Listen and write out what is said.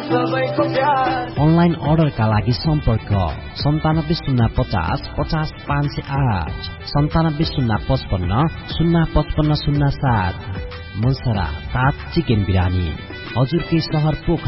Online अर्डरका लागि सम्पर्क 9705 50 508 9705 055 07। मुलसरा 7 चिकन बिरानी हजुरकै शहर पोखरा